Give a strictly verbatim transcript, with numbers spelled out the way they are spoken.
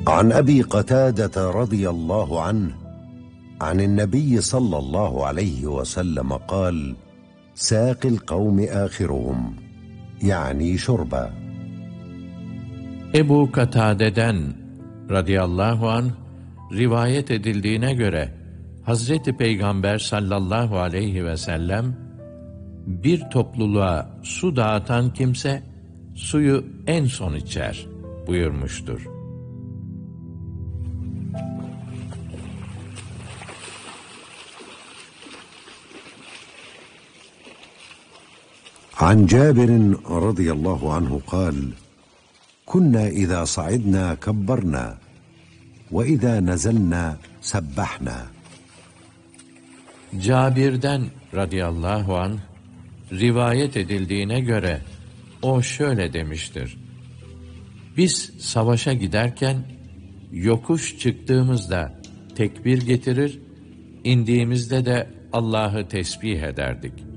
عن أبي قتادة رضي الله عنه عن النبي صلى الله عليه وسلم قال: ساق القوم آخرهم، يعني شربا. Ebu Katade'den radıyallahu anh rivayet edildiğine göre Hazreti Peygamber sallallahu aleyhi ve sellem bir topluluğa su dağıtan kimse suyu en son içer buyurmuştur. عن جابر رضي الله عنه قال: كنا إذا صعدنا كبرنا وإذا نزلنا سبحنا. Cabir'den radıyallahu anh rivayet edildiğine göre o şöyle demiştir: biz savaşa giderken yokuş çıktığımızda tekbir getirir, indiğimizde de Allah'ı tesbih ederdik.